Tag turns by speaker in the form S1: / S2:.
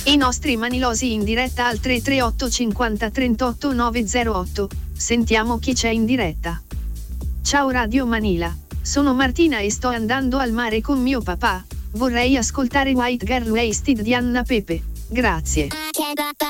S1: I nostri manilosi in diretta al 338 50 38 908. Sentiamo chi c'è in diretta. Ciao Radio Manila, sono Martina e sto andando al mare con mio papà. Vorrei ascoltare White Girl Wasted di Anna Pepe. Grazie.